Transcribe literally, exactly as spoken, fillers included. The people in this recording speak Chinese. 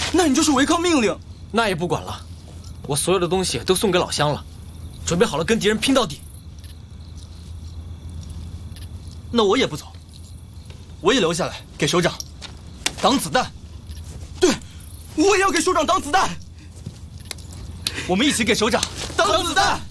那你就是违抗命令。 那也不管了，我所有的东西都送给老乡了，准备好了跟敌人拼到底。 那我也不走，我也留下来给首长挡子弹。对，我也要给首长挡子弹。我们一起给首长挡子弹。